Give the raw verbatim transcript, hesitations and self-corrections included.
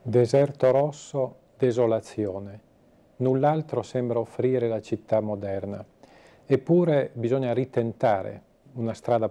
Deserto rosso, desolazione. Null'altro sembra offrire la città moderna. Eppure bisogna ritentare una strada